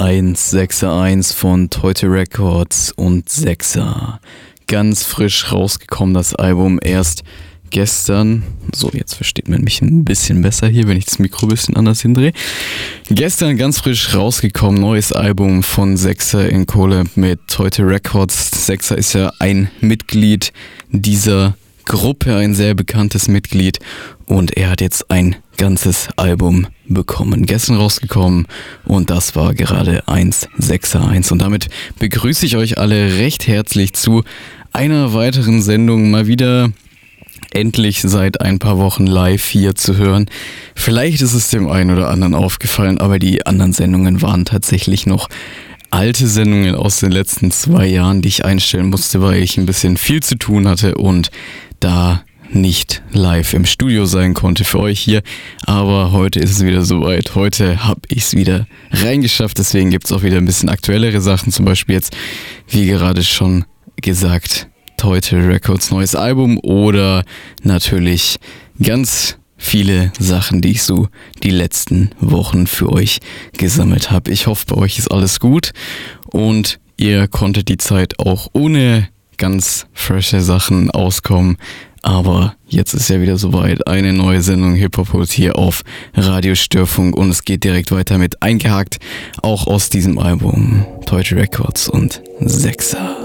161 von Teute Records und Sechser. Ganz frisch rausgekommen, das Album erst gestern. So, jetzt versteht man mich ein bisschen besser hier, wenn ich das Mikro ein bisschen anders hindrehe. Gestern ganz frisch rausgekommen, neues Album von Sechser in Collab mit Teute Records. Sechser ist ja ein Mitglied dieser Gruppe, ein sehr bekanntes Mitglied, und er hat jetzt ein ganzes Album bekommen. Gestern rausgekommen und das war gerade 161. Und damit begrüße ich euch alle recht herzlich zu einer weiteren Sendung, mal wieder endlich seit ein paar Wochen live hier zu hören. Vielleicht ist es dem einen oder anderen aufgefallen, aber die anderen Sendungen waren tatsächlich noch alte Sendungen aus den letzten 2 Jahren, die ich einstellen musste, weil ich ein bisschen viel zu tun hatte und da nicht live im Studio sein konnte für euch hier. Aber heute ist es wieder soweit. Heute habe ich es wieder reingeschafft. Deswegen gibt es auch wieder ein bisschen aktuellere Sachen. Zum Beispiel jetzt, wie gerade schon gesagt, Teute Records neues Album oder natürlich ganz viele Sachen, die ich so die letzten Wochen für euch gesammelt habe. Ich hoffe, bei euch ist alles gut und ihr konntet die Zeit auch ohne ganz frische Sachen auskommen. Aber jetzt ist ja wieder soweit. Eine neue Sendung Hip-Hop hier auf Radio Störfunk und es geht direkt weiter mit Eingehakt, auch aus diesem Album Teute Records und Sechser.